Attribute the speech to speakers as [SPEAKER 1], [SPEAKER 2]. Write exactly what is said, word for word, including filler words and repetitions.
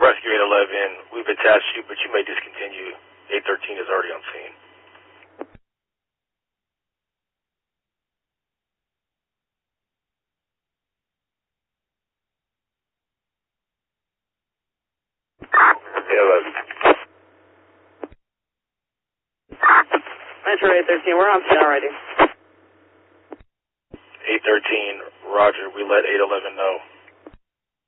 [SPEAKER 1] Rescue eight eleven, we've attached you, but you may discontinue. eight thirteen is already on scene. eight eleven.
[SPEAKER 2] Metro eight thirteen, we're on scene already.
[SPEAKER 1] eight thirteen, roger, we let eight eleven know.